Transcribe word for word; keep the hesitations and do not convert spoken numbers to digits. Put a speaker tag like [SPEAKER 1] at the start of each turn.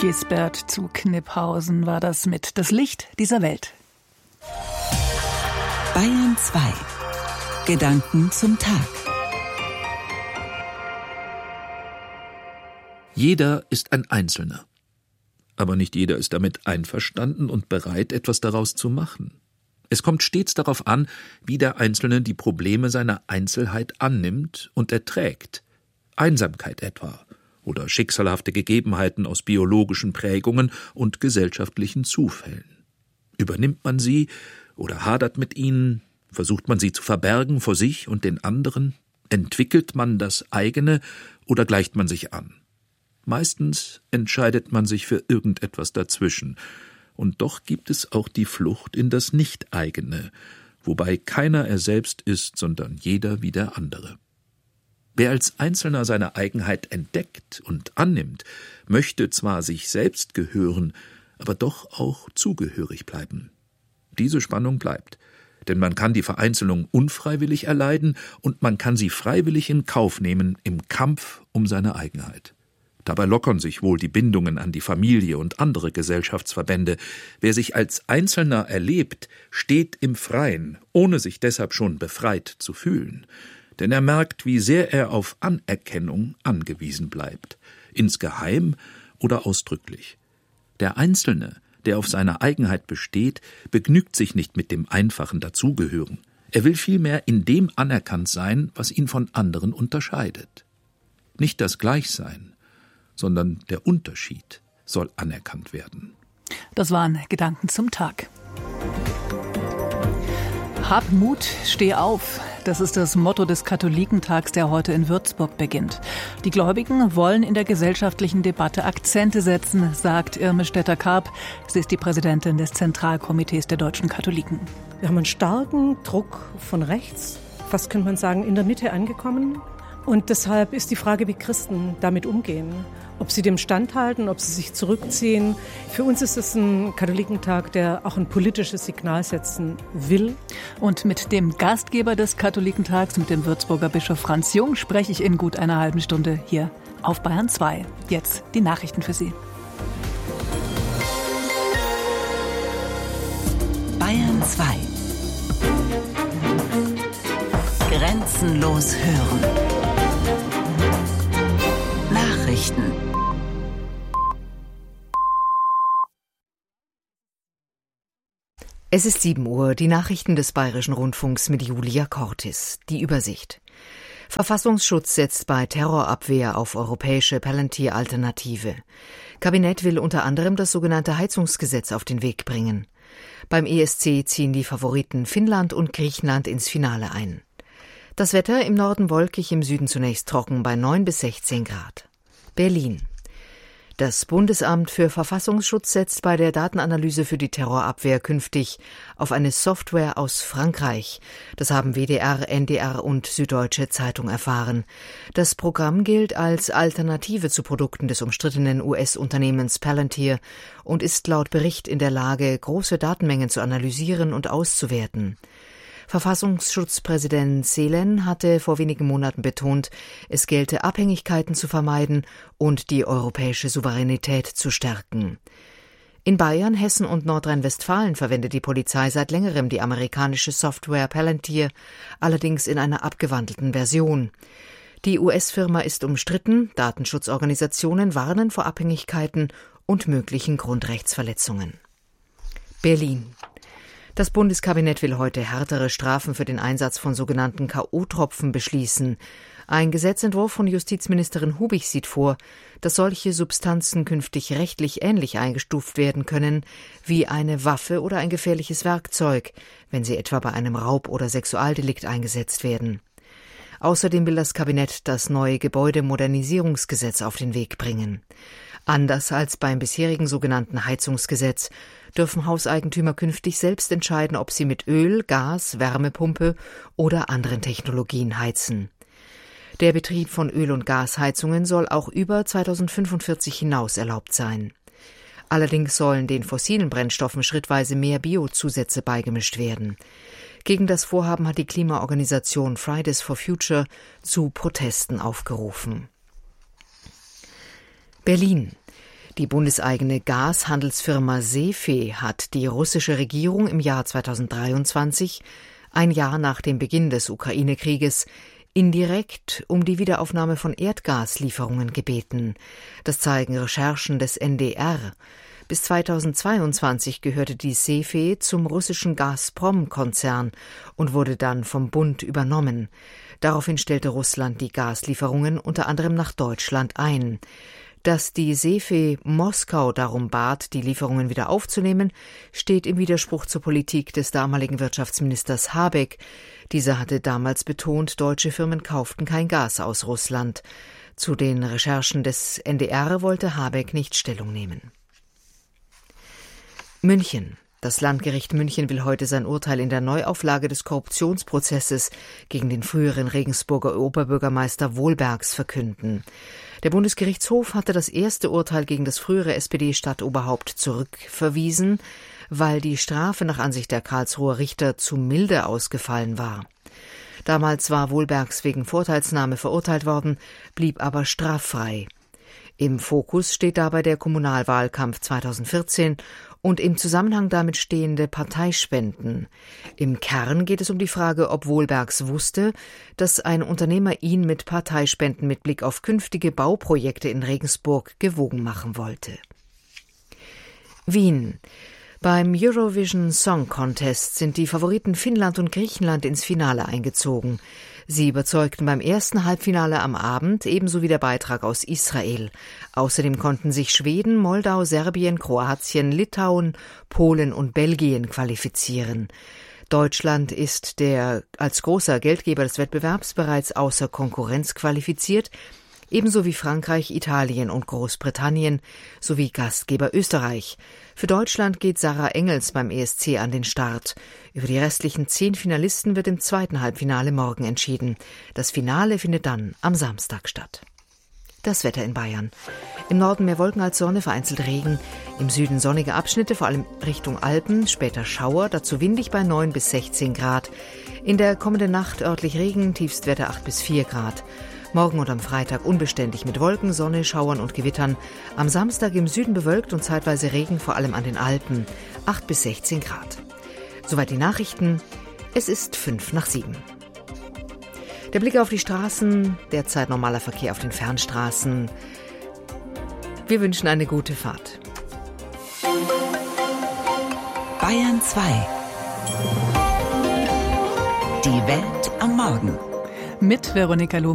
[SPEAKER 1] Gisbert zu Kniphausen war das mit Das Licht dieser Welt.
[SPEAKER 2] Bayern zwei. Gedanken zum Tag.
[SPEAKER 3] Jeder ist ein Einzelner. Aber nicht jeder ist damit einverstanden und bereit, etwas daraus zu machen. Es kommt stets darauf an, wie der Einzelne die Probleme seiner Einzelheit annimmt und erträgt. Einsamkeit etwa oder schicksalhafte Gegebenheiten aus biologischen Prägungen und gesellschaftlichen Zufällen. Übernimmt man sie oder hadert mit ihnen, versucht man sie zu verbergen vor sich und den anderen, entwickelt man das eigene oder gleicht man sich an. Meistens entscheidet man sich für irgendetwas dazwischen, und doch gibt es auch die Flucht in das Nicht-Eigene, wobei keiner er selbst ist, sondern jeder wie der andere. Wer als Einzelner seine Eigenheit entdeckt und annimmt, möchte zwar sich selbst gehören, aber doch auch zugehörig bleiben. Diese Spannung bleibt, denn man kann die Vereinzelung unfreiwillig erleiden und man kann sie freiwillig in Kauf nehmen im Kampf um seine Eigenheit. Dabei lockern sich wohl die Bindungen an die Familie und andere Gesellschaftsverbände. Wer sich als Einzelner erlebt, steht im Freien, ohne sich deshalb schon befreit zu fühlen. Denn er merkt, wie sehr er auf Anerkennung angewiesen bleibt, insgeheim oder ausdrücklich. Der Einzelne, der auf seiner Eigenheit besteht, begnügt sich nicht mit dem einfachen Dazugehören. Er will vielmehr in dem anerkannt sein, was ihn von anderen unterscheidet. Nicht das Gleichsein, sondern der Unterschied soll anerkannt werden.
[SPEAKER 1] Das waren Gedanken zum Tag. Hab Mut, steh auf. Das ist das Motto des Katholikentags, der heute in Würzburg beginnt. Die Gläubigen wollen in der gesellschaftlichen Debatte Akzente setzen, sagt Irme Stetter-Karp. Sie ist die Präsidentin des Zentralkomitees der deutschen Katholiken.
[SPEAKER 4] Wir haben einen starken Druck von rechts, fast könnte man sagen in der Mitte angekommen. Und deshalb ist die Frage, wie Christen damit umgehen. Ob sie dem standhalten, ob sie sich zurückziehen. Für uns ist es ein Katholikentag, der auch ein politisches Signal setzen will.
[SPEAKER 1] Und mit dem Gastgeber des Katholikentags, mit dem Würzburger Bischof Franz Jung, spreche ich in gut einer halben Stunde hier auf Bayern zwei. Jetzt die Nachrichten für Sie.
[SPEAKER 2] Bayern zwei. Grenzenlos hören. Nachrichten.
[SPEAKER 5] Es ist sieben Uhr, die Nachrichten des Bayerischen Rundfunks mit Julia Cortis. Die Übersicht. Verfassungsschutz setzt bei Terrorabwehr auf europäische Palantir-Alternative. Kabinett will unter anderem das sogenannte Heizungsgesetz auf den Weg bringen. Beim E S C ziehen die Favoriten Finnland und Griechenland ins Finale ein. Das Wetter im Norden wolkig, im Süden zunächst trocken bei neun bis sechzehn Grad. Berlin. Das Bundesamt für Verfassungsschutz setzt bei der Datenanalyse für die Terrorabwehr künftig auf eine Software aus Frankreich. Das haben W D R, N D R und Süddeutsche Zeitung erfahren. Das Programm gilt als Alternative zu Produkten des umstrittenen U S-Unternehmens Palantir und ist laut Bericht in der Lage, große Datenmengen zu analysieren und auszuwerten. Verfassungsschutzpräsident Seelen hatte vor wenigen Monaten betont, es gelte, Abhängigkeiten zu vermeiden und die europäische Souveränität zu stärken. In Bayern, Hessen und Nordrhein-Westfalen verwendet die Polizei seit längerem die amerikanische Software Palantir, allerdings in einer abgewandelten Version. Die U S-Firma ist umstritten, Datenschutzorganisationen warnen vor Abhängigkeiten und möglichen Grundrechtsverletzungen. Berlin. Das Bundeskabinett will heute härtere Strafen für den Einsatz von sogenannten K O-Tropfen beschließen. Ein Gesetzentwurf von Justizministerin Hubig sieht vor, dass solche Substanzen künftig rechtlich ähnlich eingestuft werden können wie eine Waffe oder ein gefährliches Werkzeug, wenn sie etwa bei einem Raub- oder Sexualdelikt eingesetzt werden. Außerdem will das Kabinett das neue Gebäudemodernisierungsgesetz auf den Weg bringen. Anders als beim bisherigen sogenannten Heizungsgesetz dürfen Hauseigentümer künftig selbst entscheiden, ob sie mit Öl, Gas, Wärmepumpe oder anderen Technologien heizen. Der Betrieb von Öl- und Gasheizungen soll auch über zweitausendfünfundvierzig hinaus erlaubt sein. Allerdings sollen den fossilen Brennstoffen schrittweise mehr Biozusätze beigemischt werden. Gegen das Vorhaben hat die Klimaorganisation Fridays for Future zu Protesten aufgerufen. Berlin. Die bundeseigene Gashandelsfirma Sefe hat die russische Regierung im Jahr zweitausenddreiundzwanzig, ein Jahr nach dem Beginn des Ukraine-Krieges, indirekt um die Wiederaufnahme von Erdgaslieferungen gebeten. Das zeigen Recherchen des N D R. Bis zweitausendzweiundzwanzig gehörte die Sefe zum russischen Gazprom-Konzern und wurde dann vom Bund übernommen. Daraufhin stellte Russland die Gaslieferungen unter anderem nach Deutschland ein. Dass die Sefe Moskau darum bat, die Lieferungen wieder aufzunehmen, steht im Widerspruch zur Politik des damaligen Wirtschaftsministers Habeck. Dieser hatte damals betont, deutsche Firmen kauften kein Gas aus Russland. Zu den Recherchen des N D R wollte Habeck nicht Stellung nehmen. München. Das Landgericht München will heute sein Urteil in der Neuauflage des Korruptionsprozesses gegen den früheren Regensburger Oberbürgermeister Wohlbergs verkünden. Der Bundesgerichtshof hatte das erste Urteil gegen das frühere S P D-Stadtoberhaupt zurückverwiesen, weil die Strafe nach Ansicht der Karlsruher Richter zu milde ausgefallen war. Damals war Wohlbergs wegen Vorteilsnahme verurteilt worden, blieb aber straffrei. Im Fokus steht dabei der Kommunalwahlkampf zweitausendvierzehn und im Zusammenhang damit stehende Parteispenden. Im Kern geht es um die Frage, ob Wohlbergs wusste, dass ein Unternehmer ihn mit Parteispenden mit Blick auf künftige Bauprojekte in Regensburg gewogen machen wollte. Wien. Beim Eurovision Song Contest sind die Favoriten Finnland und Griechenland ins Finale eingezogen. Sie überzeugten beim ersten Halbfinale am Abend, ebenso wie der Beitrag aus Israel. Außerdem konnten sich Schweden, Moldau, Serbien, Kroatien, Litauen, Polen und Belgien qualifizieren. Deutschland ist der als großer Geldgeber des Wettbewerbs bereits außer Konkurrenz qualifiziert, ebenso wie Frankreich, Italien und Großbritannien sowie Gastgeber Österreich. Für Deutschland geht Sarah Engels beim E S C an den Start. Über die restlichen zehn Finalisten wird im zweiten Halbfinale morgen entschieden. Das Finale findet dann am Samstag statt. Das Wetter in Bayern. Im Norden mehr Wolken als Sonne, vereinzelt Regen. Im Süden sonnige Abschnitte, vor allem Richtung Alpen, später Schauer, dazu windig bei neun bis sechzehn Grad. In der kommenden Nacht örtlich Regen, Tiefstwerte acht bis vier Grad. Morgen und am Freitag unbeständig mit Wolken, Sonne, Schauern und Gewittern. Am Samstag im Süden bewölkt und zeitweise Regen, vor allem an den Alpen. acht bis sechzehn Grad. Soweit die Nachrichten. Es ist fünf nach sieben. Der Blick auf die Straßen, derzeit normaler Verkehr auf den Fernstraßen. Wir wünschen eine gute Fahrt.
[SPEAKER 2] Bayern zwei. Die Welt am Morgen.
[SPEAKER 1] Mit Veronika Loh.